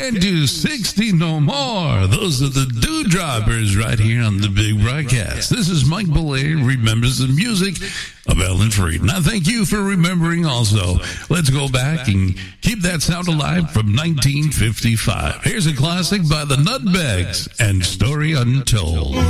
Can't do 60 no more. Those are the Dewdroppers right here on the Big Broadcast. This is Mike Boulay, remembers the music of Ellen Freed. Now, thank you for remembering also. Let's go back and keep that sound alive from 1955. Here's a classic by the Nutbags and Story Untold.